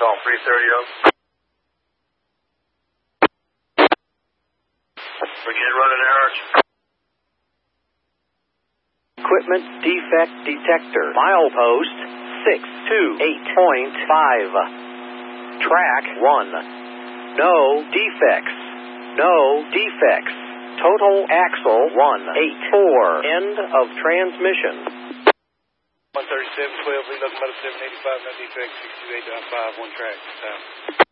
call 330. Begin running errors. Equipment defect detector. Milepost 628.5. Track 1. No defects. No defects. Total axle 184. End of transmission. 137, 12, locomotive 785, no defects, 628.5, one track.